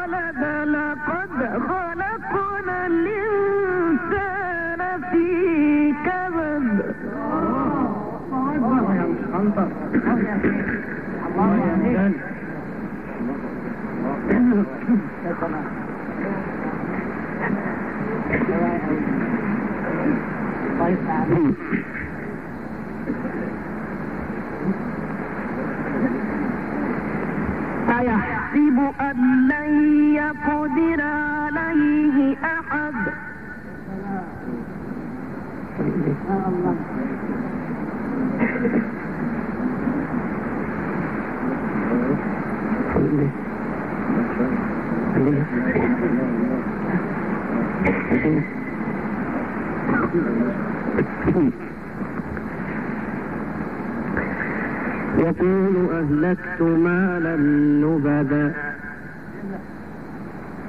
لقد خلقنا الإنسان في كبد. أيحسب أن لن يقدر عليه أحد. يقول أهلكت مالا لبدا